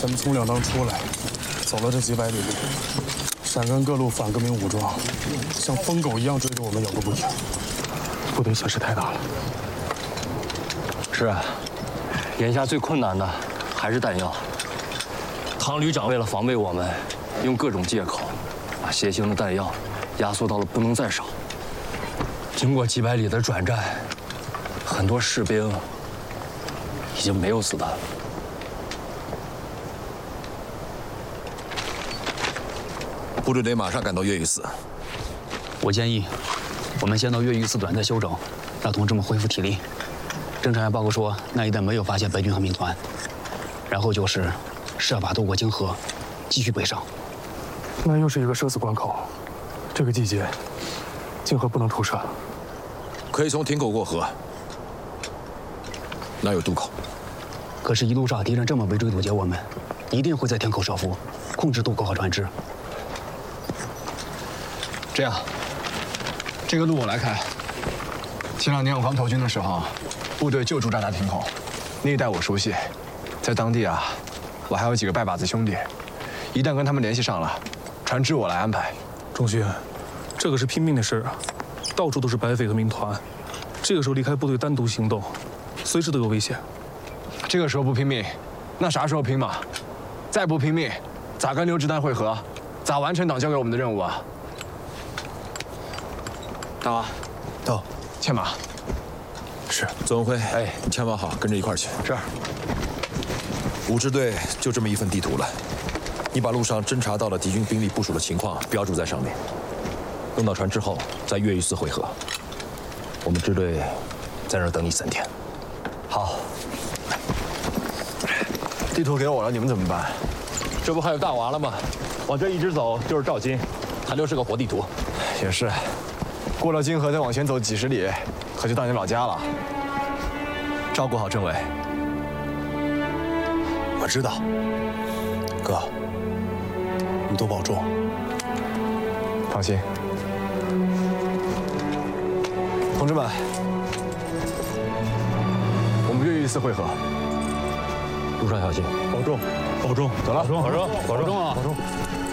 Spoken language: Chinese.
咱们从两当出来，走了这几百里路，陕甘各路反革命武装像疯狗一样追着我们咬个不停，部队损失太大了。 是啊，眼下最困难的还是弹药。唐旅长为了防备我们，用各种借口，把协兴的弹药压缩到了不能再少。经过几百里的转战，很多士兵已经没有子弹了。 部队得马上赶到越狱寺。 我建议，我们先到越狱寺短暂休整，让同志们恢复体力。侦察员报告说，那一带没有发现白军和民团。然后就是设法渡过泾河，继续北上。 那又是一个生死关口。这个季节，泾河不能投射。 可以从亭口过河，那有渡口。 可是，一路上敌人这么围追堵截我们，一定会在亭口设伏，控制渡口和船只。 这样，这个路我来开。前2年我刚投军的时候，部队就驻扎在亭口，那一带我熟悉。在当地啊，我还有几个拜把子兄弟，一旦跟他们联系上了，船只我来安排。 仲勋，这可是拼命的事啊，到处都是白匪和民团，这个时候离开部队单独行动，随时都有危险。 这个时候不拼命，那啥时候拼嘛？再不拼命，咋跟刘志丹会合？咋完成党交给我们的任务啊？ 大娃， 到， 牵马。 是，左文辉，哎，你牵马好，跟着一块儿去。 是。 5支队就这么一份地图了，你把路上侦察到的敌军兵力部署的情况标注在上面。登到船之后，在越狱寺会合。我们支队在那儿等你3天。 好。 地图给我了，你们怎么办？ 这不还有大娃了吗？往这一直走就是赵金，它就是个活地图。 也是，过了泾河再往前走几十里，可就到你老家了。 照顾好政委。 我知道，哥，你多保重。 放心，同志们，我们越狱寺会合， 路上小心， 保重，保重， 走了， 保重， 保重啊！保重。